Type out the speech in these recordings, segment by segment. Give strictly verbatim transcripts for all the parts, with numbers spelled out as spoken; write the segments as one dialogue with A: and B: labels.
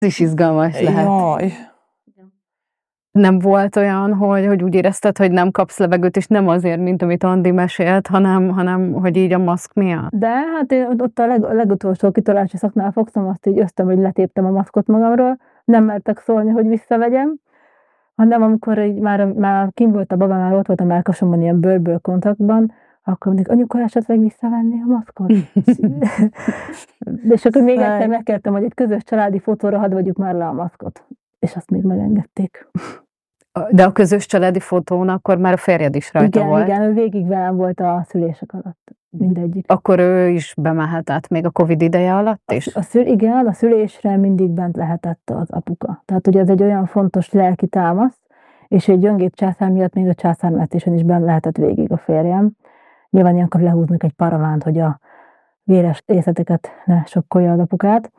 A: Ez is izgalmas lehet.
B: Jaj.
A: Nem volt olyan, hogy, hogy úgy érezted, hogy nem kapsz levegőt, és nem azért, mint amit Andi mesélt, hanem, hanem hogy így a maszk miatt?
C: De hát én ott a, leg, a legutolsó kitolási szaknál fogtam, azt így ösztöm, hogy letéptem a maszkot magamról, nem mertek szólni, hogy visszavegyem, hanem amikor így már, már kim volt a baba, már ott volt a mellkasomban ilyen bőrből kontaktban, akkor mindig, anyuka, esetleg visszavenni a maszkot? De és akkor még egyszer megkértem, hogy egy közös családi fotóra hadd vegyük már le a maszkot. És azt még megengedték.
A: De a közös családi fotón akkor már a férjed is rajta
C: igen,
A: volt?
C: Igen, ő végig velem volt a szülések alatt. Mindegyik.
A: Akkor ő is bemehet át még a Covid ideje alatt is?
C: A, a szül, igen, a szülésre mindig bent lehetett az apuka. Tehát ugye ez egy olyan fontos lelki támasz, és egy gyöngéd császár miatt még a császármetszésen is bent lehetett végig a férjem. Nyilván ilyenkor lehúznak egy paravánt, hogy a véres részleteket ne sokkolja az apukát,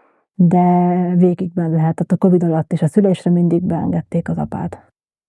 C: de végig bent lehetett a Covid alatt, és a szülésre mindig beengedték az apát.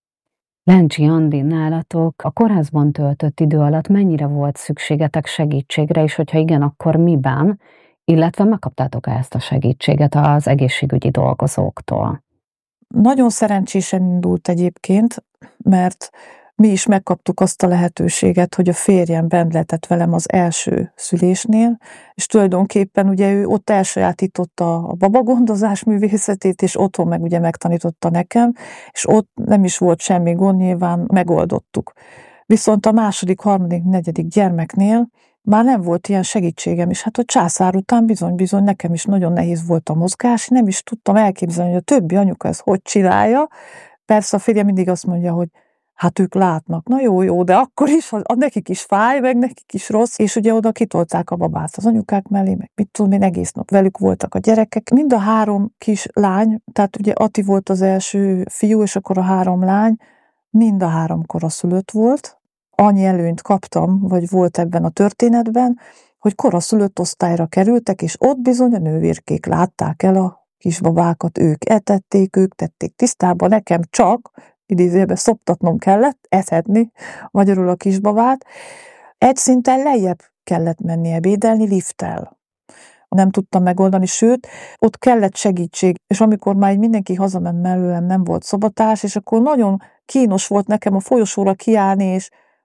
A: Lencsi Andi, nálatok a kórházban töltött idő alatt mennyire volt szükségetek segítségre, és hogyha igen, akkor miben, illetve megkaptátok-e ezt a segítséget az egészségügyi dolgozóktól?
B: Nagyon szerencsésen indult egyébként, mert mi is megkaptuk azt a lehetőséget, hogy a férjem bent lehetett velem az első szülésnél, és tulajdonképpen ugye ő ott elsajátította a babagondozás művészetét, és otthon meg ugye megtanította nekem, és ott nem is volt semmi gond, nyilván megoldottuk. Viszont a második, harmadik, negyedik gyermeknél már nem volt ilyen segítségem, és hát a császár után bizony-bizony nekem is nagyon nehéz volt a mozgás, nem is tudtam elképzelni, hogy a többi anyuka ezt hogy csinálja. Persze a férjem mindig azt mondja, hogy hát ők látnak, na jó, jó, de akkor is, a nekik is fáj, meg nekik is rossz, és ugye oda kitolták a babát az anyukák mellé, meg mit tudom én, egész nap velük voltak a gyerekek. Mind a három kis lány, tehát ugye Ati volt az első fiú, és akkor a három lány, mind a három koraszülött volt. Annyi előnyt kaptam, vagy volt ebben a történetben, hogy koraszülött osztályra kerültek, és ott bizony a nővérkék látták el a kisbabákat, ők etették, ők tették tisztába, nekem csak idézőjelben szoptatnom kellett, eszedni magyarul a kisbabát. Egy szinten lejjebb kellett menni ebédelni lifttel. Nem tudtam megoldani, sőt, ott kellett segítség, és amikor már mindenki hazament mellőlem, nem volt szobatárs, és akkor nagyon kínos volt nekem a folyosóra kiállni, és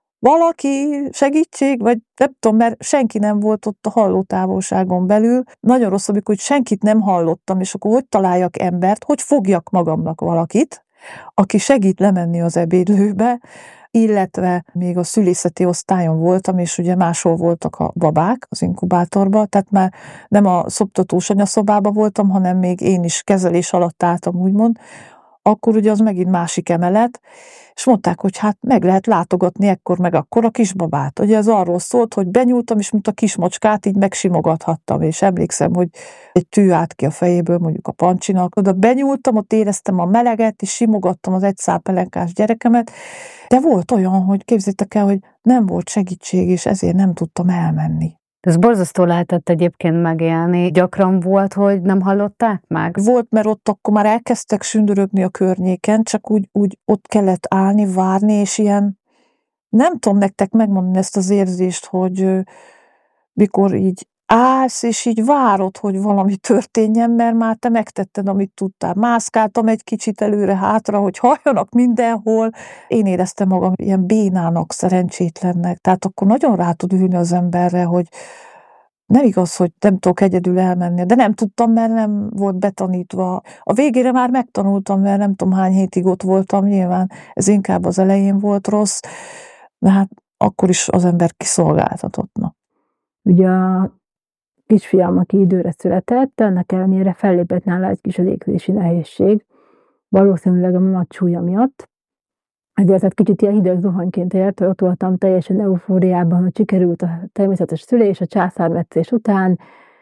B: valaki, segítség, vagy nem tudom, mert senki nem volt ott a hallótávolságon belül. Nagyon rossz, amikor senkit nem hallottam, és akkor hogy találjak embert, hogy fogjak magamnak valakit, aki segít lemenni az ebédlőbe, illetve még a szülészeti osztályon voltam, és ugye máshol voltak a babák az inkubátorban, tehát már nem a szoptatós anyaszobában voltam, hanem még én is kezelés alatt álltam, úgymond, akkor ugye az megint másik emelet, és mondták, hogy hát meg lehet látogatni ekkor meg akkor a kisbabát. Ugye ez arról szólt, hogy benyúltam, és mint a kismacskát így megsimogathattam, és emlékszem, hogy egy tű állt ki a fejéből, mondjuk a Pancsinak. Oda benyúltam, ott éreztem a meleget, és simogattam az egy szál pelenkás gyerekemet, de volt olyan, hogy képzeljétek el, hogy nem volt segítség, és ezért nem tudtam elmenni.
A: Ez borzasztó lehetett egyébként megélni. Gyakran volt, hogy nem hallották meg?
B: Volt, mert ott akkor már elkezdtek sündörögni a környéken, csak úgy, úgy ott kellett állni, várni, és ilyen, nem tudom nektek megmondani ezt az érzést, hogy mikor így állsz, és így várod, hogy valami történjen, mert már te megtetted, amit tudtál. Mászkáltam egy kicsit előre-hátra, hogy halljanak mindenhol. Én éreztem magam ilyen bénának, szerencsétlennek. Tehát akkor nagyon rá tud ülni az emberre, hogy nem igaz, hogy nem tudok egyedül elmenni, de nem tudtam, mert nem volt betanítva. A végére már megtanultam, mert nem tudom hány hétig ott voltam, nyilván ez inkább az elején volt rossz, de hát akkor is az ember kiszolgáltatottna.
C: Ugye a kisfiam, aki időre született, ennek ellenére fellépett nála egy kis légzési nehézség, valószínűleg a nagy súlya miatt. Ezért hát kicsit ilyen hideg zuhanyként ért, hogy ott voltam teljesen eufóriában, hogy sikerült a természetes szülés, a császármetszés után,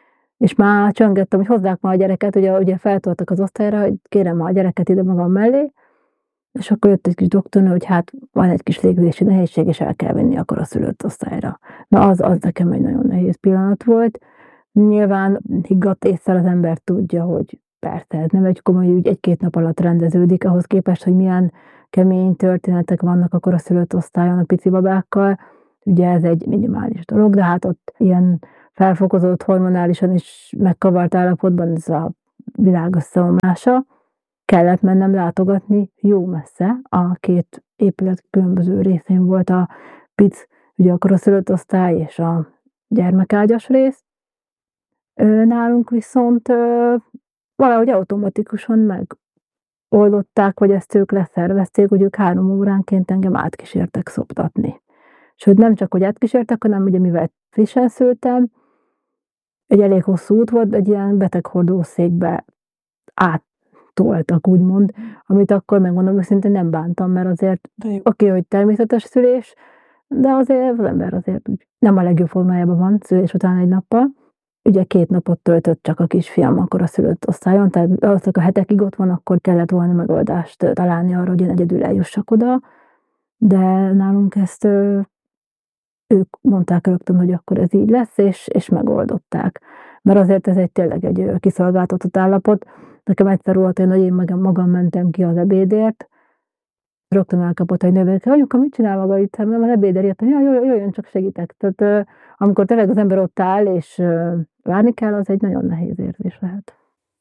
C: és már csöngettem, hogy hozzák ma a gyereket, ugye, ugye feltoltak az osztályra, hogy kérem ma a gyereket ide magam mellé, és akkor jött egy kis doktornő, hogy hát van egy kis légzési nehézség, és el kell venni akkor a szülött osztályra. Na az, az nekem egy nagyon nehéz pillanat volt. Nyilván higgadt észre az ember tudja, hogy persze, ez nem egy komoly ügy, egy-két nap alatt rendeződik, ahhoz képest, hogy milyen kemény történetek vannak akkor a szülött osztályon a pici babákkal. Ugye ez egy minimális dolog, de hát ott ilyen felfokozott, hormonálisan is megkavart állapotban ez a világ összeomlása, kellett mennem látogatni jó messze, a két épület különböző részén volt a pic, ugye a koraszülött osztály és a gyermekágyas rész. Nálunk viszont valahogy automatikusan megoldották, vagy ezt ők leszervezték, hogy ők három óránként engem átkísértek szoptatni. Sőt, nem csak, hogy átkísértek, hanem ugye mivel frissen szültem, egy elég hosszú út volt, egy ilyen beteghordószékbe áttoltak, úgymond, amit akkor megmondom őszintén nem bántam, mert azért oké, okay, hogy természetes szülés, de azért az ember azért nem a legjobb formájában van szülés után egy nappal. Ugye két napot töltött csak a kisfiam akkor a szülött osztályon, tehát valószínűleg a hetekig ott van, akkor kellett volna megoldást találni arra, hogy én egyedül eljussak oda, de nálunk ezt ők mondták rögtön, hogy akkor ez így lesz, és, és megoldották. Mert azért ez egy tényleg egy kiszolgáltatott állapot. Nekem egyszer volt olyan, hogy én magam mentem ki az ebédért, rögtön elkapott egy nővér, anyuka, mit csinál maga itt? Nem az ebédért jöttem, ja, jöjjön, csak segítek. Tehát amikor tényleg az ember ott áll, és várni kell, az egy nagyon nehéz érzés lehet.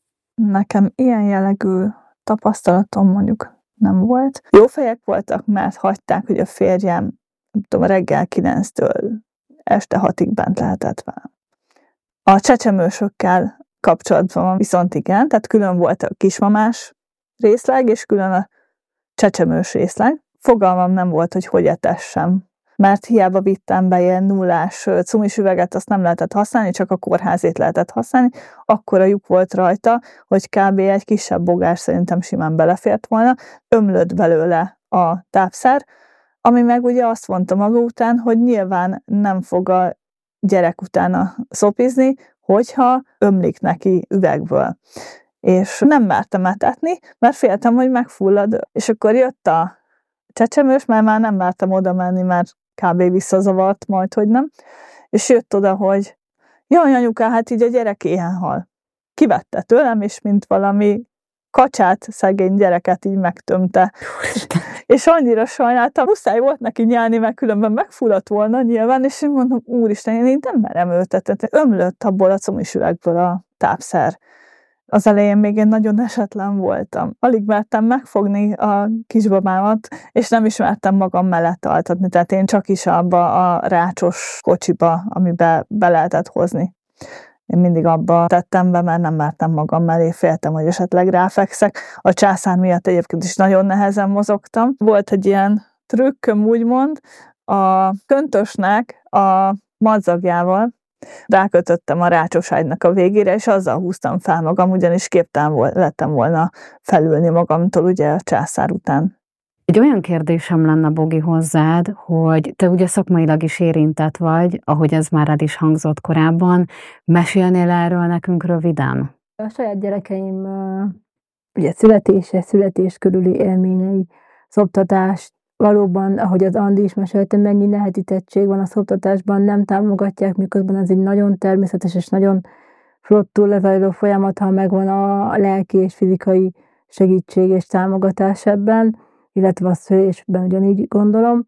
B: Nekem ilyen jellegű tapasztalatom mondjuk nem volt. Jó fejek voltak, mert hagyták, hogy a férjem nem tudom, reggel kilenctől este hatig bent lehetett velem. A csecsemősökkel kapcsolatban van viszont igen, tehát külön volt a kismamás részleg, és külön a csecsemős részleg. Fogalmam nem volt, hogy hogy etessem, mert hiába vittem be ilyen nullás cumis üveget, azt nem lehetett használni, csak a kórházét lehetett használni. Akkora lyuk volt rajta, hogy kb. Egy kisebb bogás szerintem simán belefért volna, ömlött belőle a tápszer, ami meg ugye azt mondta maga után, hogy nyilván nem fog a gyerek utána szopizni, hogyha ömlik neki üvegből. És nem mertem etetni, mert féltem, hogy megfullad. És akkor jött a csecsemős, mert már nem mertem oda menni, mert kb. Visszazavart majd, hogy nem. És jött oda, hogy jaj, anyuká, hát így a gyerek éhen hal. Kivette tőlem, és mint valami kacsát, szegény gyereket így megtömte. És annyira sajnáltam, muszáj volt neki nyelni, mert különben megfulladt volna nyilván, és én mondom, úristen, én nem merem öltetni. Ömlött abból a cumis üvegből a tápszer. Az elején még én nagyon esetlen voltam. Alig mertem megfogni a kisbabámat, és nem is mertem magam mellett altatni, tehát én csak is abba a rácsos kocsiba, amiben be lehetett hozni. Én mindig abba tettem be, mert nem mertem magam mellé, féltem, hogy esetleg ráfekszek. A császár miatt egyébként is nagyon nehezen mozogtam. Volt egy ilyen trükköm, úgymond, a köntösnek a madzagjával rákötöttem a rácsos ágynak a végére, és azzal húztam fel magam, ugyanis képtelen vol- lettem volna felülni magamtól ugye a császár után.
A: Egy olyan kérdésem lenne, Bogi, hozzád, hogy te ugye szakmailag is érintett vagy, ahogy ez már el is hangzott korábban. Mesélnél erről nekünk röviden?
C: A saját gyerekeim ugye születése, születés körüli élményei, szoptatás, valóban, ahogy az Andi is mesélte, mennyi nehetítettség van a szoptatásban, nem támogatják, miközben ez egy nagyon természetes és nagyon flottul lezajló folyamat, ha megvan a lelki és fizikai segítség és támogatás ebben, illetve a szülésben ugyanígy gondolom,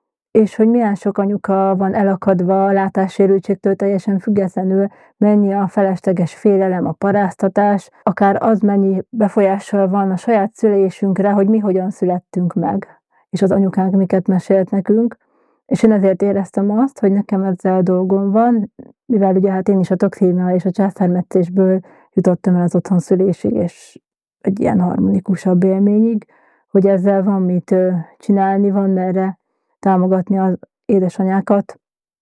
C: és hogy milyen sok anyuka van elakadva a látássérültségtől teljesen függetlenül, mennyi a felesleges félelem, a paráztatás, akár az mennyi befolyással van a saját szülésünkre, hogy mi hogyan születtünk meg, és az anyukánk miket mesélt nekünk, és én ezért éreztem azt, hogy nekem ezzel dolgom van, mivel ugye hát én is a toxina és a császármetszésből jutottam el az otthonszülésig, és egy ilyen harmonikusabb élményig, hogy ezzel van mit csinálni, van merre támogatni az édesanyákat,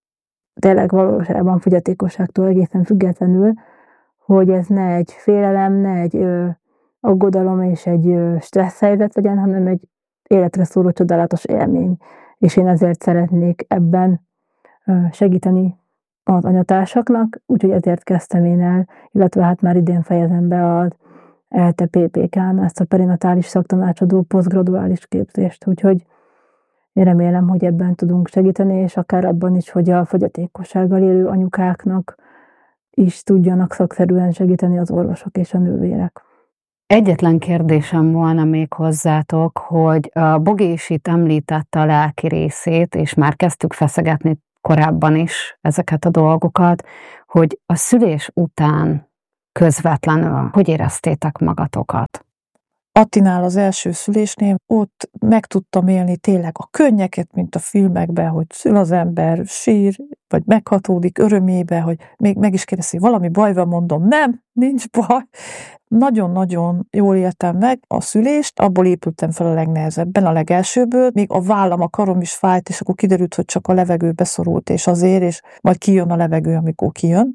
C: tényleg valóságban fogyatékosságtól egészen függetlenül, hogy ez ne egy félelem, ne egy ö, aggodalom és egy ö, stressz helyzet legyen, hanem egy életre szóló csodálatos élmény. És én ezért szeretnék ebben ö, segíteni az anyatársaknak, úgyhogy ezért kezdtem én el, illetve hát már idén fejezem be az E L T E P P K-n ezt a perinatális szaktanácsadó posztgraduális képzést, úgyhogy én remélem, hogy ebben tudunk segíteni, és akár abban is, hogy a fogyatékossággal élő anyukáknak is tudjanak szakszerűen segíteni az orvosok és a nővérek.
A: Egyetlen kérdésem volna még hozzátok, hogy a Bogi is itt említette a lelki részét, és már kezdtük feszegetni korábban is ezeket a dolgokat, hogy a szülés után közvetlenül? Hogy éreztétek magatokat?
B: Attinál az első szülésnél ott meg tudtam élni tényleg a könnyeket, mint a filmekben, hogy szül az ember, sír, vagy meghatódik örömébe, hogy még meg is kérdezi, hogy valami baj van, mondom, nem, nincs baj. Nagyon-nagyon jól éltem meg a szülést, abból épültem fel a legnehezebben, a legelsőből, még a vállam, a karom is fájt, és akkor kiderült, hogy csak a levegő beszorult, és azért, és majd kijön a levegő, amikor kijön.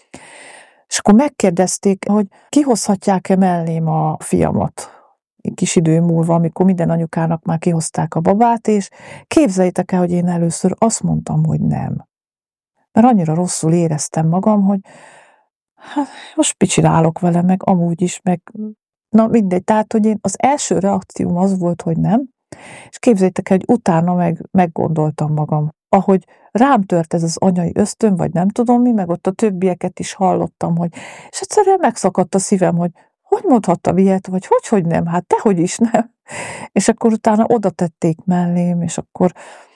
B: És akkor megkérdezték, hogy kihozhatják-e mellém a fiamat kis idő múlva, amikor minden anyukának már kihozták a babát, és képzeljétek el, hogy én először azt mondtam, hogy nem. Mert annyira rosszul éreztem magam, hogy hát most picsirálok vele, meg amúgy is, meg na mindegy. Tehát, hogy én az első reakcióm az volt, hogy nem, és képzeljétek el, hogy utána meg meggondoltam magam. Ahogy rám tört ez az anyai ösztön, vagy nem tudom mi, meg ott a többieket is hallottam, hogy és egyszerűen megszakadt a szívem, hogy hogy mondhatta ilyet, vagy hogy, hogy nem, hát dehogy is nem. És akkor utána oda tették mellém, és akkor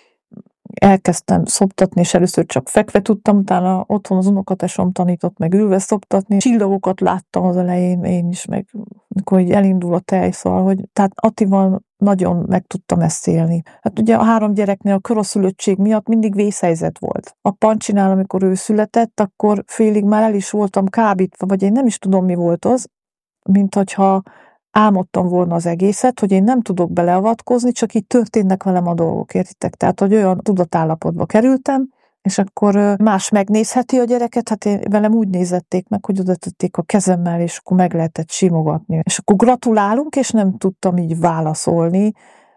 B: elkezdtem szoptatni, és először csak fekve tudtam, utána otthon az unokatesom tanított meg ülve szoptatni. Csillagokat láttam az elején én is, meg amikor így elindul a tej, szóval, hogy tehát Attival nagyon meg tudtam ezt élni. Hát ugye a három gyereknél a koraszülöttség miatt mindig vészhelyzet volt. A Pancsinál, amikor ő született, akkor félig már el is voltam kábítva, vagy én nem is tudom, mi volt az, mint hogyha álmodtam volna az egészet, hogy én nem tudok beleavatkozni, csak így történnek velem a dolgok, értitek? Tehát, hogy olyan tudatállapotba kerültem, és akkor más megnézheti a gyereket, hát én, velem úgy nézették meg, hogy oda tették a kezemmel, és akkor meg lehetett simogatni. És akkor gratulálunk, és nem tudtam így válaszolni,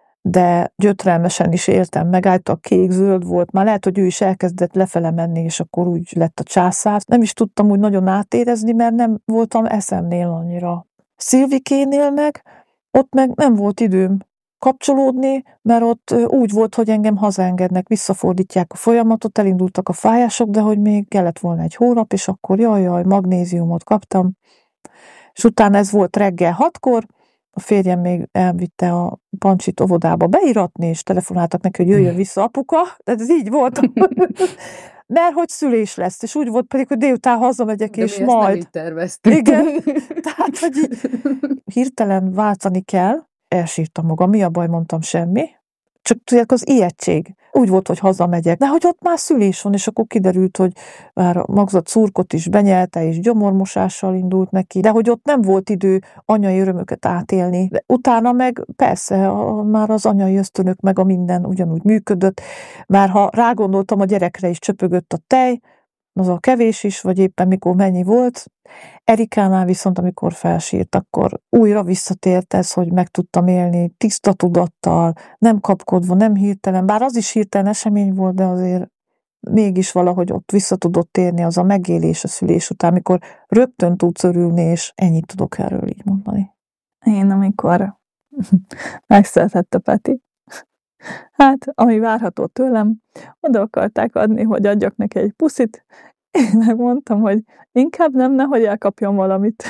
B: de gyötrelmesen is éltem, megállt a kék-zöld volt, már lehet, hogy ő is elkezdett lefele menni, és akkor úgy lett a császár. Nem is tudtam úgy nagyon átérezni, mert nem voltam eszemnél annyira. Szilvikénél meg, ott meg nem volt időm kapcsolódni, mert ott úgy volt, hogy engem hazaengednek, visszafordítják a folyamatot, elindultak a fájások, de hogy még kellett volna egy hónap, és akkor jaj, jaj, magnéziumot kaptam. És utána ez volt reggel hatkor, a férjem még elvitte a Pancsit óvodába beiratni, és telefonáltak neki, hogy jöjjön vissza apuka, de ez így volt. Mert hogy szülés lesz, és úgy volt pedig, hogy délután hazamegyek,
D: de
B: és
D: mi
B: majd.
D: Nem így terveztük.
B: Igen, tehát, hogy így hirtelen váltani kell, elsírtam magam, mi a baj, mondtam semmi, csak tudják, az ijegység. Úgy volt, hogy hazamegyek, de hogy ott már szülés van, és akkor kiderült, hogy már a magzat szurkot is benyelte, és gyomormosással indult neki, de hogy ott nem volt idő anyai örömöket átélni. De utána meg persze, a, már az anyai ösztönök meg a minden ugyanúgy működött, már ha rágondoltam, a gyerekre is csöpögött a tej, az a kevés is, vagy éppen mikor mennyi volt. Erikánál viszont, amikor felsírt, akkor újra visszatért ez, hogy meg tudtam élni tiszta tudattal, nem kapkodva, nem hirtelen, bár az is hirtelen esemény volt, de azért mégis valahogy ott vissza tudott térni az a megélés a szülés után, amikor rögtön tudsz örülni, és ennyit tudok erről így mondani.
E: Én amikor megszületett a Peti, hát, ami várható tőlem, oda akarták adni, hogy adjak neki egy puszit, én megmondtam, hogy inkább nem, nehogy elkapjon valamit.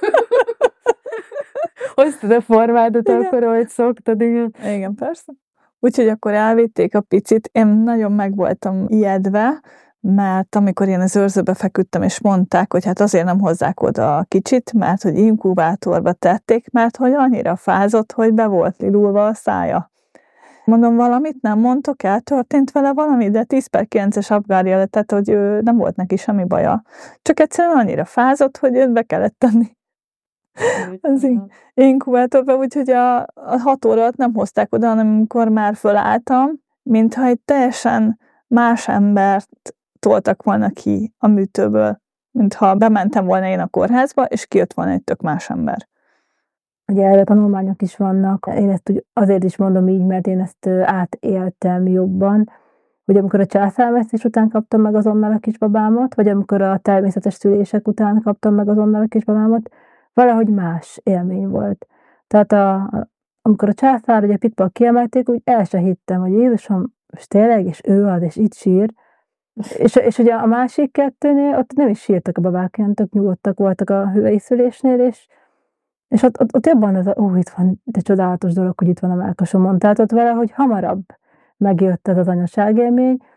A: Hoztad a formádat akkor, ahogy szoktad, igen.
E: Igen, persze. Úgyhogy akkor elvitték a picit, én nagyon meg voltam ijedve, mert amikor én az őrzőbe feküdtem, és mondták, hogy hát azért nem hozzák oda a kicsit, mert hogy inkubátorba tették, mert hogy annyira fázott, hogy be volt lilulva a szája. Mondom, valamit nem mondtok el, történt vele valami, de tíz per kilences abgárja lett, tehát hogy ő nem volt neki semmi baja. Csak egyszerűen annyira fázott, hogy őt be kellett tenni az inkubátorba, úgyhogy a, a hat óra alatt nem hozták oda, hanem amikor már fölálltam, mintha egy teljesen más embert toltak volna ki a műtőből, mintha bementem volna én a kórházba, és kijött volna egy tök más ember.
C: Ugye erre tanulmányok is vannak, én ezt azért is mondom így, mert én ezt átéltem jobban, hogy amikor a császárvesztés után kaptam meg azonnal a kisbabámat, vagy amikor a természetes szülések után kaptam meg azonnal a kisbabámat, valahogy más élmény volt. Tehát a, amikor a császár, ugye a pitbull kiemelték, úgy el se hittem, hogy Jézusom, és tényleg, és ő az, és itt sír. És, és ugye a másik kettőnél, ott nem is sírtak a babák, ilyen tök nyugodtak voltak a hüvei szülésnél, és És ott, ott, ott jobban ez a, ó, itt van, de csodálatos dolog, hogy itt van a mellkasomon. Tehát ott valahogy hamarabb megjött ez az anyaságélmény,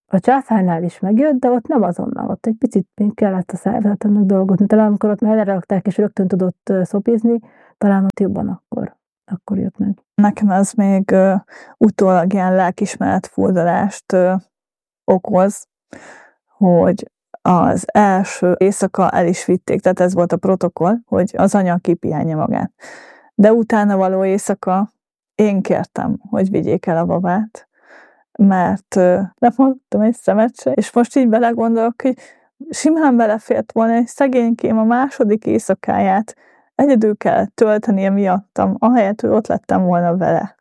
C: A császárnál is megjött, de ott nem azonnal, ott egy picit még kellett a szervezetemnek dolgozni. Talán amikor ott már lerakták és rögtön tudott szopizni, talán ott jobban akkor, akkor jött meg.
E: Nekem ez még uh, utólag ilyen lelkismeret furdalást uh, okoz, hogy az első éjszaka el is vitték, tehát ez volt a protokoll, hogy az anya kipihenje magát. De utána való éjszaka én kértem, hogy vigyék el a babát, mert uh, nem mondtam egy szemet se, és most így belegondolok, hogy simán belefért volna, egy szegénykém a második éjszakáját egyedül kell töltenie miattam, ahelyett, hogy ott lettem volna vele.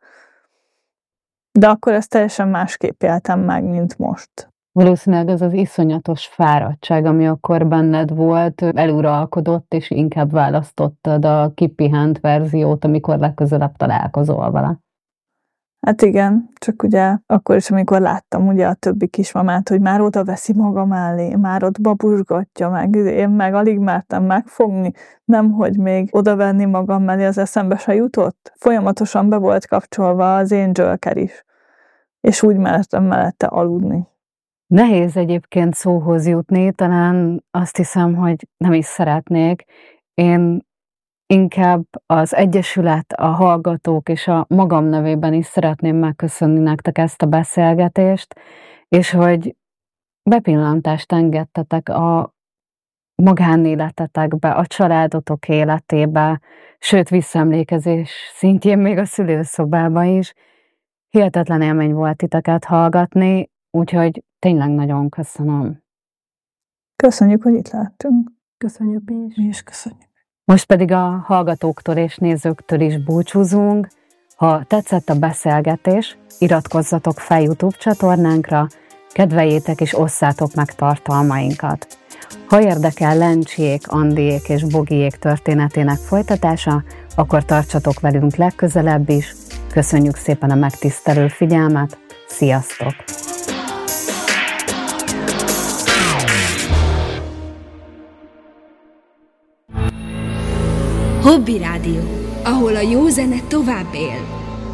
E: De akkor ezt teljesen másképp éltem meg, mint most.
A: Valószínűleg ez az iszonyatos fáradtság, ami akkor benned volt, eluralkodott, és inkább választottad a kipihent verziót, amikor legközelebb találkozol vele.
E: Hát igen, csak ugye akkor is, amikor láttam ugye a többi kismamát, hogy már oda veszi maga mellé, már ott babusgatja meg, én meg alig mertem megfogni, nemhogy még oda venni magam mellé, az eszembe se jutott. Folyamatosan be volt kapcsolva az Angel-ker is, és úgy mertem mellette aludni.
A: Nehéz egyébként szóhoz jutni, talán azt hiszem, hogy nem is szeretnék. Én inkább az Egyesület, a hallgatók és a magam nevében is szeretném megköszönni nektek ezt a beszélgetést, és hogy bepillantást engedtetek a magánéletetekbe, a családotok életébe, sőt visszaemlékezés szintjén még a szülőszobába is. Hihetetlen élmény volt titeket hallgatni, úgyhogy tényleg nagyon köszönöm.
E: Köszönjük, hogy itt láttunk.
C: Köszönjük mi is.
E: Mi is köszönjük.
A: Most pedig a hallgatóktól és nézőktől is búcsúzunk. Ha tetszett a beszélgetés, iratkozzatok fel YouTube csatornánkra, kedveljétek és osszátok meg tartalmainkat. Ha érdekel Lencsiék, Andiék és Bogiék történetének folytatása, akkor tartsatok velünk legközelebb is. Köszönjük szépen a megtisztelő figyelmet, sziasztok!
D: Hobby Rádió, ahol a jó zene tovább él.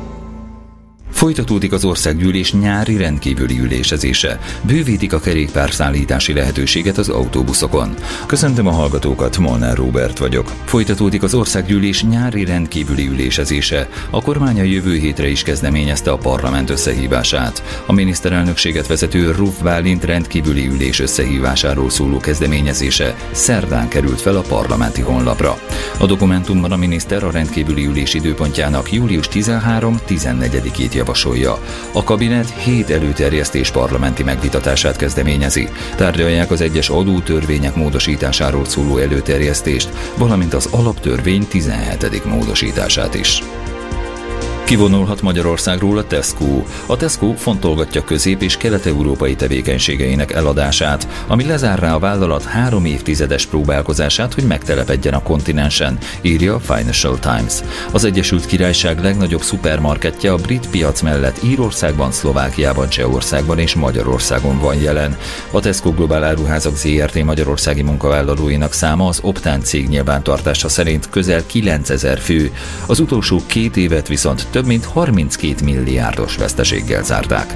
F: Folytatódik az országgyűlés nyári rendkívüli ülésezése. Bővítik a kerékpárszállítási lehetőséget az autóbuszokon. Köszöntöm a hallgatókat, Molnár Róbert vagyok. Folytatódik az országgyűlés nyári rendkívüli ülésezése. A kormány a jövő hétre is kezdeményezte a parlament összehívását. A miniszterelnökséget vezető Ruf Bálint rendkívüli ülés összehívásáról szóló kezdeményezése szerdán került fel a parlamenti honlapra. A dokumentumban a miniszter a rendkívüli ülés időpontjának július tizenharmadika-tizennegyedikét javasolja. A kabinet hét előterjesztés parlamenti megvitatását kezdeményezi. Tárgyalják az egyes adótörvények módosításáról szóló előterjesztést, valamint az alaptörvény tizenhetedik módosítását is. Kivonulhat Magyarországról a Tesco. A Tesco fontolgatja közép- és kelet-európai tevékenységeinek eladását, ami lezárná a vállalat három évtizedes próbálkozását, hogy megtelepedjen a kontinensen, írja a Financial Times. Az Egyesült Királyság legnagyobb szupermarketje a brit piac mellett Írországban, Szlovákiában, Csehországban és Magyarországon van jelen. A Tesco Globál Áruházak zé er té magyarországi munkavállalóinak száma az Optán cég nyilvántartása szerint közel kilencezer fő. Az utolsó két évet viszont több mint harminckét milliárdos veszteséggel zárták.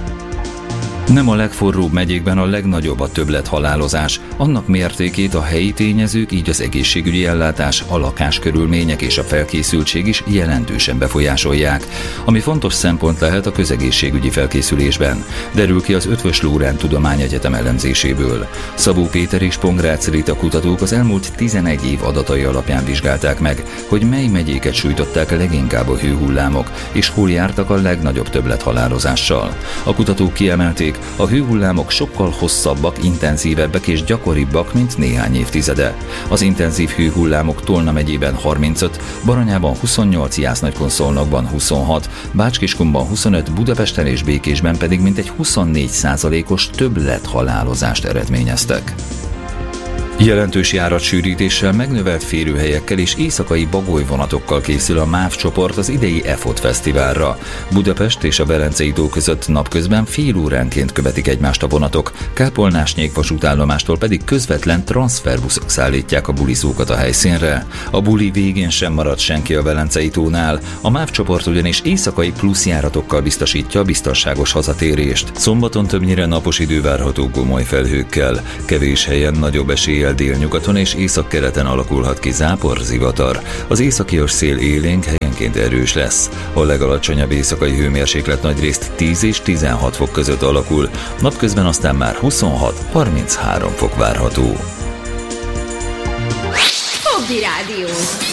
F: Nem a legforróbb megyékben a legnagyobb a többlethalálozás. Annak mértékét a helyi tényezők, így az egészségügyi ellátás, a lakáskörülmények és a felkészültség is jelentősen befolyásolják, ami fontos szempont lehet a közegészségügyi felkészülésben, derül ki az Eötvös Loránd Tudományegyetem elemzéséből. Szabó Péter és Pongrácz Rita kutatók az elmúlt tizenegy év adatai alapján vizsgálták meg, hogy mely megyéket sújtották leginkább a hőhullámok, és hol jártak a legnagyobb többlethalálozással. A kutatók kiemelték, a hőhullámok sokkal hosszabbak, intenzívebbek és gyakoribbak, mint néhány évtizede. Az intenzív hőhullámok Tolna megyében harmincöt, Baranyában huszonnyolc, Jász-Nagykun-Szolnokban huszonhat, Bács-Kiskunban huszonöt, Budapesten és Békésben pedig mintegy huszonnégy százalékos többlethalálozást eredményeztek. Jelentős járatsűrítéssel, megnövelt férőhelyekkel és éjszakai bagolyvonatokkal készül a MÁV csoport az idei e ef o té fesztiválra. Budapest és a Velencei tó között napközben fél óránként követik egymást a vonatok, Kápolnás-Nyék vasútállomástól pedig közvetlen transferbuszok szállítják a buliszókat a helyszínre. A buli végén sem marad senki a Velencei tónál, a MÁV csoport ugyanis éjszakai pluszjáratokkal biztosítja a biztonságos hazatérést. Szombaton többnyire napos idő várható komoly felhőkkel, kevés helyen nagyobb eséllyel délnyugaton és északkeleten alakulhat ki záporzivatar. Az északias szél élénk, helyenként erős lesz. A legalacsonyabb éjszakai hőmérséklet nagyrészt tíz és tizenhat fok között alakul, napközben aztán már huszonhat-harminchárom fok várható.
D: Hobby Rádió,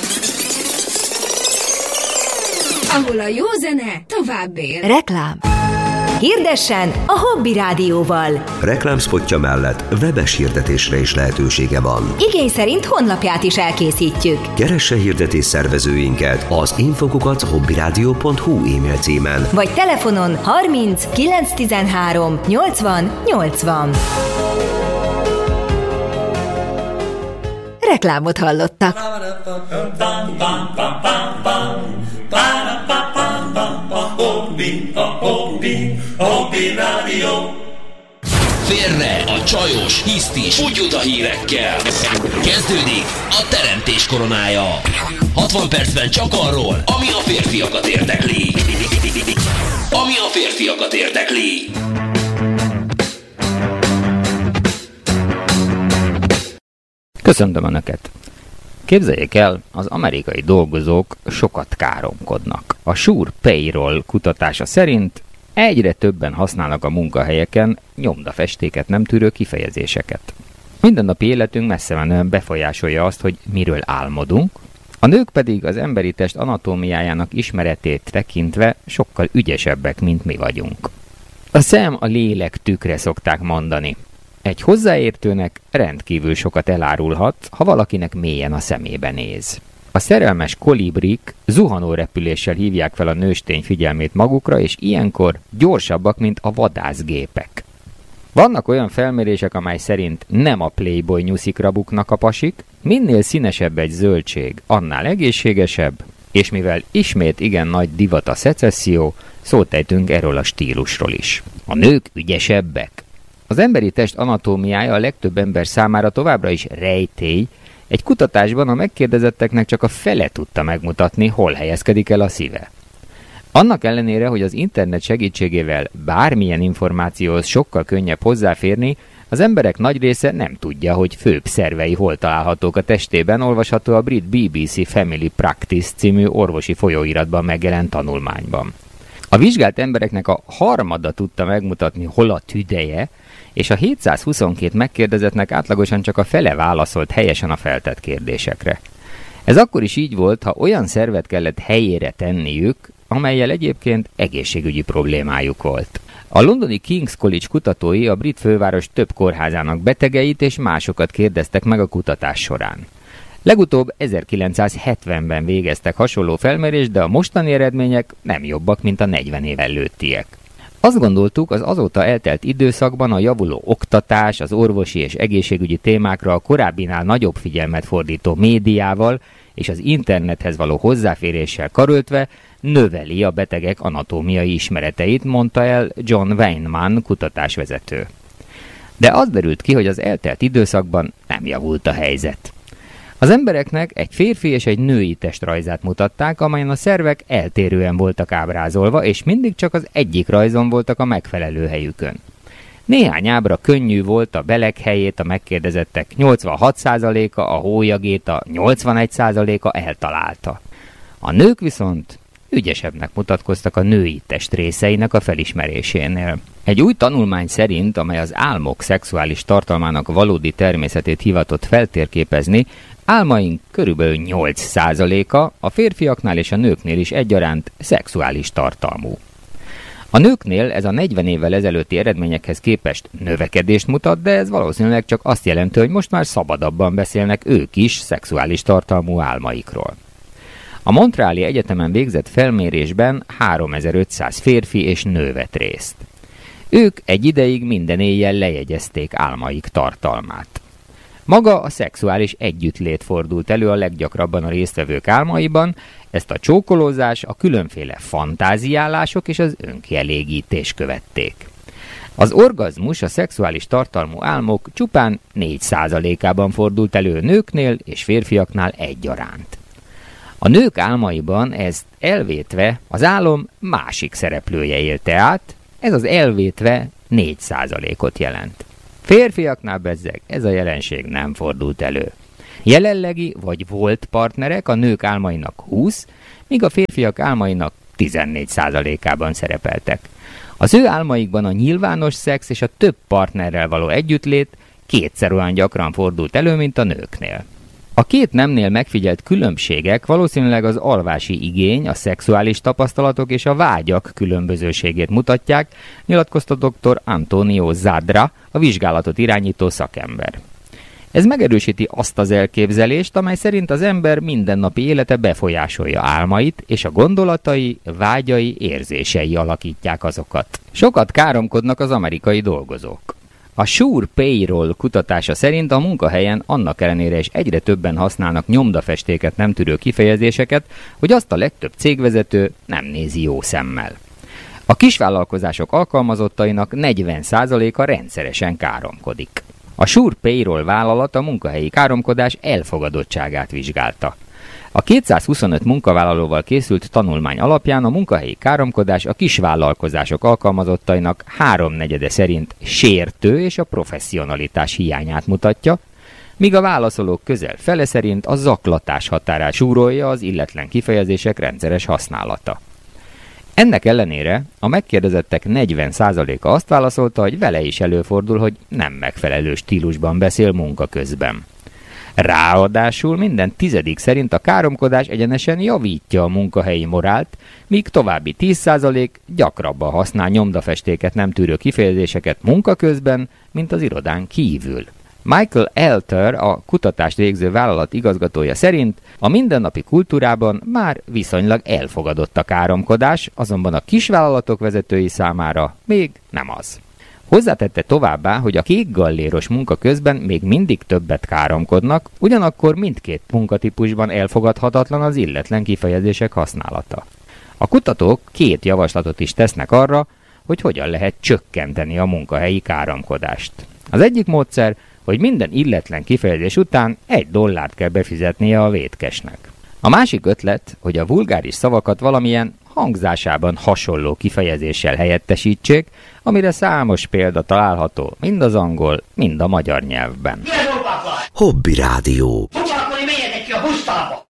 D: ahol a jó zene tovább él.
G: Reklám. Hirdessen a Hobby Rádióval.
H: Reklámszpotja mellett webes hirdetésre is lehetősége van.
G: Igény szerint honlapját is elkészítjük.
H: Keresse hirdetés szervezőinket az infokukat hobbyradio pont hu e-mail címen.
G: Vagy telefonon harminc kilenc tizenhárom nyolcvan nyolcvan. Reklámot hallottak.
I: Félre a csajos, hisztis, úgyuta hírekkel. Kezdődik a teremtés koronája. hatvan percben csak arról, ami a férfiakat érdekli. Ami a férfiakat érdekli.
J: Köszöntöm Önöket! Képzeljék el, az amerikai dolgozók sokat káromkodnak. A Sure Payroll kutatása szerint egyre többen használnak a munkahelyeken nyomdafestéket nem tűrő kifejezéseket. Mindennapi életünk messze menően befolyásolja azt, hogy miről álmodunk, a nők pedig az emberi test anatómiájának ismeretét tekintve sokkal ügyesebbek, mint mi vagyunk. A szem a lélek tükre szokták mondani. Egy hozzáértőnek rendkívül sokat elárulhat, ha valakinek mélyen a szemébe néz. A szerelmes kolibrik zuhanó repüléssel hívják fel a nőstény figyelmét magukra, és ilyenkor gyorsabbak, mint a vadászgépek. Vannak olyan felmérések, amely szerint nem a Playboy nyuszikra buknak a pasik, minél színesebb egy zöldség, annál egészségesebb, és mivel ismét igen nagy divat a szecesszió, szót ejtünk erről a stílusról is. A nők ügyesebbek. Az emberi test anatómiája a legtöbb ember számára továbbra is rejtély. Egy kutatásban a megkérdezetteknek csak a fele tudta megmutatni, hol helyezkedik el a szíve. Annak ellenére, hogy az internet segítségével bármilyen információhoz sokkal könnyebb hozzáférni, az emberek nagy része nem tudja, hogy főbb szervei hol találhatók a testében, olvasható a brit bé bé cé Family Practice című orvosi folyóiratban megjelent tanulmányban. A vizsgált embereknek a harmada tudta megmutatni, hol a tüdeje, és a hétszázhuszonkét megkérdezettnek átlagosan csak a fele válaszolt helyesen a feltett kérdésekre. Ez akkor is így volt, ha olyan szervet kellett helyére tenniük, amellyel egyébként egészségügyi problémájuk volt. A londoni King's College kutatói a brit főváros több kórházának betegeit és másokat kérdeztek meg a kutatás során. Legutóbb ezerkilencszázhetvenben végeztek hasonló felmérést, de a mostani eredmények nem jobbak, mint a negyven év előttiek. Azt gondoltuk, az azóta eltelt időszakban a javuló oktatás, az orvosi és egészségügyi témákra a korábbinál nagyobb figyelmet fordító médiával és az internethez való hozzáféréssel karöltve növeli a betegek anatómiai ismereteit, mondta el John Weinman kutatásvezető. De az derült ki, hogy az eltelt időszakban nem javult a helyzet. Az embereknek egy férfi és egy női testrajzát mutatták, amelyen a szervek eltérően voltak ábrázolva, és mindig csak az egyik rajzon voltak a megfelelő helyükön. Néhány ábra könnyű volt, a belek helyét a megkérdezettek nyolcvanhat százaléka, a hólyagét a nyolcvanegy százaléka eltalálta. A nők viszont ügyesebbnek mutatkoztak a női testrészeinek a felismerésénél. Egy új tanulmány szerint, amely az álmok szexuális tartalmának valódi természetét hivatott feltérképezni, álmaink körülbelül nyolc százaléka, a férfiaknál és a nőknél is egyaránt szexuális tartalmú. A nőknél ez a negyven évvel ezelőtti eredményekhez képest növekedést mutat, de ez valószínűleg csak azt jelenti, hogy most már szabadabban beszélnek ők is szexuális tartalmú álmaikról. A Montreali Egyetemen végzett felmérésben háromezer-ötszáz férfi és nő vett részt. Ők egy ideig minden éjjel lejegyezték álmaik tartalmát. Maga a szexuális együttlét fordult elő a leggyakrabban a résztvevők álmaiban, ezt a csókolózás, a különféle fantáziálások és az önkielégítés követték. Az orgazmus a szexuális tartalmú álmok csupán négy százalékában fordult elő nőknél és férfiaknál egyaránt. A nők álmaiban ezt elvétve az álom másik szereplője élte át, ez az elvétve négy százalékot jelent. Férfiaknál bezzeg ez a jelenség nem fordult elő. Jelenlegi vagy volt partnerek a nők álmainak húsz, míg a férfiak álmainak tizennégy százalékában szerepeltek. Az ő álmaikban a nyilvános szex és a több partnerrel való együttlét kétszer olyan gyakran fordult elő, mint a nőknél. A két nemnél megfigyelt különbségek valószínűleg az alvási igény, a szexuális tapasztalatok és a vágyak különbözőségét mutatják, nyilatkozta dr. Antonio Zadra, a vizsgálatot irányító szakember. Ez megerősíti azt az elképzelést, amely szerint az ember mindennapi élete befolyásolja álmait, és a gondolatai, vágyai, érzései alakítják azokat. Sokat káromkodnak az amerikai dolgozók. A Sure Payroll kutatása szerint a munkahelyen annak ellenére is egyre többen használnak nyomdafestéket nem tűrő kifejezéseket, hogy azt a legtöbb cégvezető nem nézi jó szemmel. A kisvállalkozások alkalmazottainak negyven százaléka rendszeresen káromkodik. A Sure Payroll vállalat a munkahelyi káromkodás elfogadottságát vizsgálta. A kétszázhuszonöt munkavállalóval készült tanulmány alapján a munkahelyi káromkodás a kisvállalkozások alkalmazottainak háromnegyede szerint sértő és a professzionalitás hiányát mutatja, míg a válaszolók közel fele szerint a zaklatás határát súrolja az illetlen kifejezések rendszeres használata. Ennek ellenére a megkérdezettek negyven százaléka azt válaszolta, hogy vele is előfordul, hogy nem megfelelő stílusban beszél munka közben. Ráadásul minden tizedik szerint a káromkodás egyenesen javítja a munkahelyi morált, míg további tíz százalék gyakrabban használ nyomdafestéket nem tűrő kifejezéseket munka közben, mint az irodán kívül. Michael Elter, a kutatást végző vállalat igazgatója szerint a mindennapi kultúrában már viszonylag elfogadott a káromkodás, azonban a kisvállalatok vezetői számára még nem az. Hozzátette továbbá, hogy a kékgalléros munka közben még mindig többet káromkodnak, ugyanakkor mindkét munkatípusban elfogadhatatlan az illetlen kifejezések használata. A kutatók két javaslatot is tesznek arra, hogy hogyan lehet csökkenteni a munkahelyi káromkodást. Az egyik módszer, hogy minden illetlen kifejezés után egy dollárt kell befizetnie a vétkesnek. A másik ötlet, hogy a vulgáris szavakat valamilyen hangzásában hasonló kifejezéssel helyettesítsék, amire számos példa található mind az angol, mind a magyar nyelvben.
H: Hobby Rádió.
K: Foglalkozni, menjetek ki a busztalba!